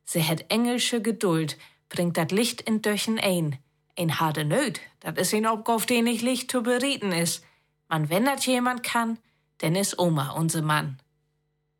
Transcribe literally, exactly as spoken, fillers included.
Sie het engelsche Geduld, bringt dat Licht in Döchen ein. Ein harte Nöt, dat is een Opgauf, die nicht leicht zu berieten is. Man, wenn dat jemand kann, denn is Oma unser Mann.